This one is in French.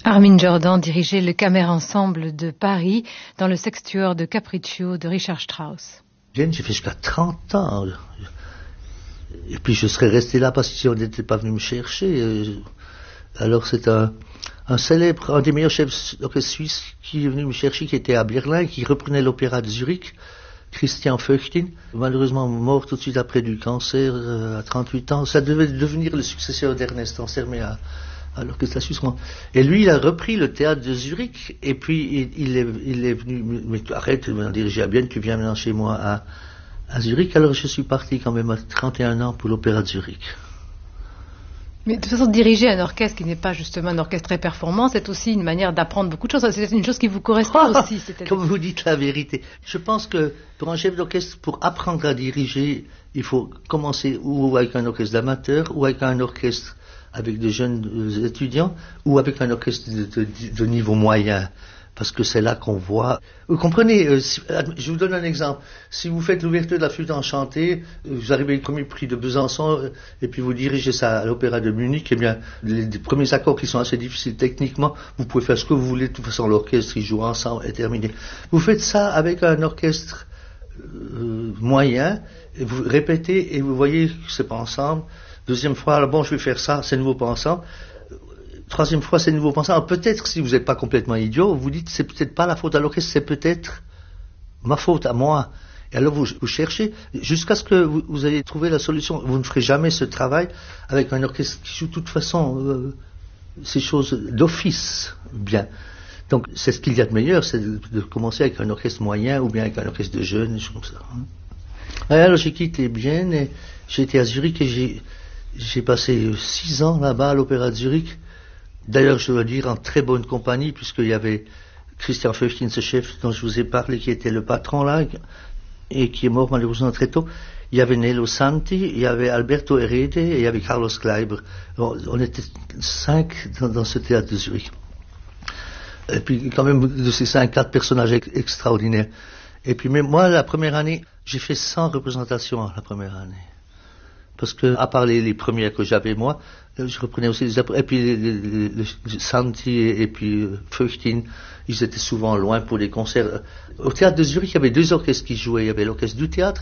Armin Jordan dirigeait le Kammerensemble de Paris dans le Sextuor de Capriccio de Richard Strauss. J'ai fait jusqu'à 30 ans. Et puis je serais resté là parce que si on n'était pas venu me chercher. Alors c'est un des meilleurs chefs d'orchestre suisses qui est venu me chercher, qui était à Berlin, qui reprenait l'opéra de Zurich, Christian Feuchtin, malheureusement mort tout de suite après du cancer à 38 ans. Ça devait devenir le successeur d'Ernest Ansermet à l'orchestre suisse. Et lui, il a repris le théâtre de Zurich, et puis il est venu, mais arrête, il m'a dirigé à Bienne, tu viens maintenant chez moi à Zurich. Alors je suis parti quand même à 31 ans pour l'opéra de Zurich. Mais de toute façon, diriger un orchestre qui n'est pas justement un orchestre très performant, c'est aussi une manière d'apprendre beaucoup de choses. C'est une chose qui vous correspond aussi. Comme vous dites la vérité. Je pense que pour un chef d'orchestre, pour apprendre à diriger, il faut commencer ou avec un orchestre d'amateurs, ou avec un orchestre avec de jeunes étudiants, ou avec un orchestre de niveau moyen. Parce que c'est là qu'on voit. Vous comprenez, je vous donne un exemple. Si vous faites l'ouverture de la flûte enchantée, vous arrivez au premier prix de Besançon, et puis vous dirigez ça à l'opéra de Munich, eh bien, les premiers accords qui sont assez difficiles techniquement, vous pouvez faire ce que vous voulez, de toute façon l'orchestre, il joue ensemble et terminé. Vous faites ça avec un orchestre moyen, et vous répétez, et vous voyez que c'est pas ensemble. Deuxième fois, alors bon, je vais faire ça, c'est nouveau pas ensemble. Troisième fois, c'est nouveau pensant. Alors peut-être, si vous n'êtes pas complètement idiot, vous dites, c'est peut-être pas la faute à l'orchestre, c'est peut-être ma faute à moi. Et alors vous cherchez, jusqu'à ce que vous ayez trouvé la solution. Vous ne ferez jamais ce travail avec un orchestre qui joue de toute façon ces choses d'office bien. Donc c'est ce qu'il y a de meilleur, c'est de commencer avec un orchestre moyen ou bien avec un orchestre de jeunes, des choses comme ça. Et alors j'ai quitté Bienne et j'ai été à Zurich et j'ai passé 6 ans là-bas à l'opéra de Zurich. D'ailleurs, je dois dire, en très bonne compagnie, puisqu'il y avait Christian Feuchtin, ce chef dont je vous ai parlé, qui était le patron là, et qui est mort malheureusement très tôt. Il y avait Nello Santi, il y avait Alberto Herede, et il y avait Carlos Kleiber. On était 5 dans ce théâtre de Zurich. Et puis, quand même, de ces 5, 4 personnages extraordinaires. Et puis, mais moi, la première année, j'ai fait 100 représentations la première année. Parce que, à part les premières que j'avais moi, je reprenais aussi les après. Et puis les Santi et puis Feuchtin, ils étaient souvent loin pour les concerts. Au théâtre de Zurich, il y avait 2 orchestres qui jouaient. Il y avait l'orchestre du théâtre